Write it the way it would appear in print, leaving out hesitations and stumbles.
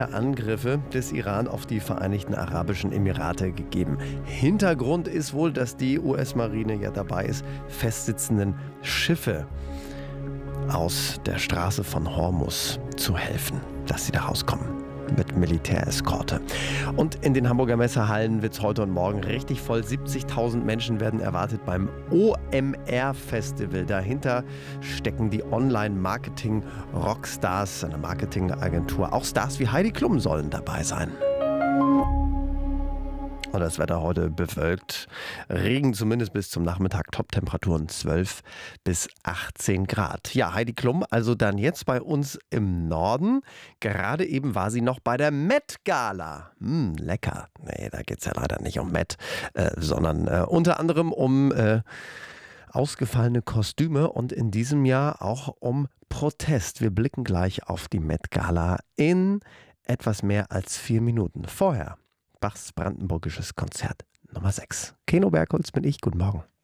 Angriffe des Iran auf die Vereinigten Arabischen Emirate gegeben. Hintergrund ist wohl, dass die US-Marine ja dabei ist, festsitzenden Schiffe aus der Straße von Hormuz zu helfen, dass sie da rauskommen mit Militäreskorte. Und in den Hamburger Messehallen wird es heute und morgen richtig voll. 70.000 Menschen werden erwartet beim OMR-Festival. Dahinter stecken die Online-Marketing-Rockstars, eine Marketingagentur. Auch Stars wie Heidi Klum sollen dabei sein. Und das Wetter heute bewölkt. Regen zumindest bis zum Nachmittag. Top-Temperaturen 12 bis 18 Grad. Ja, Heidi Klum, also dann jetzt bei uns im Norden. Gerade eben war sie noch bei der Met-Gala. Lecker. Nee, da geht es ja leider nicht um Met, sondern unter anderem um ausgefallene Kostüme und in diesem Jahr auch um Protest. Wir blicken gleich auf die Met-Gala in etwas mehr als 4 Minuten. Vorher Bachs brandenburgisches Konzert Nummer 6. Keno Bergholz bin ich, guten Morgen.